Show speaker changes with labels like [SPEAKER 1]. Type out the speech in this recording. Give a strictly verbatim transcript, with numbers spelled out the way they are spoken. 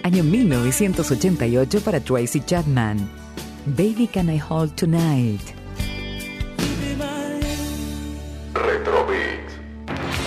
[SPEAKER 1] Año mil novecientos ochenta y ocho para Tracy Chapman. Baby Can I Hold Tonight.